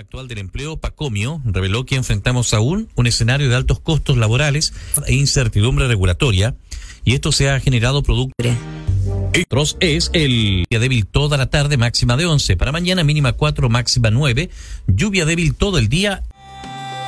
Actual del empleo, Pacomio, reveló que enfrentamos aún un escenario de altos costos laborales e incertidumbre regulatoria, y esto se ha generado producto. Otros es el lluvia débil toda la tarde, máxima de 11. Para mañana, mínima 4, máxima 9. Lluvia débil todo el día.